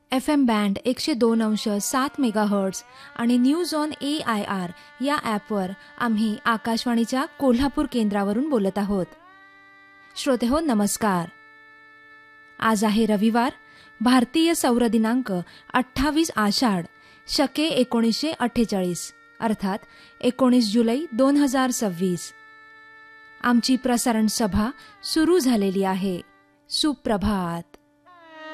FM band 102.7 megahertz आणि news on AIR या ॲपवर आम्ही आकाशवाणीच्या कोल्हापूर केंद्रावरून बोलत आहोत. श्रोतेहो नमस्कार. आज आहे रविवार, भारतीय सौर दिनांक 28 आषाढ, शके 1948 अर्थात 19 जुलै 2026. आमची प्रसारण सभा सुरू झालेली आहे. सुप्रभात.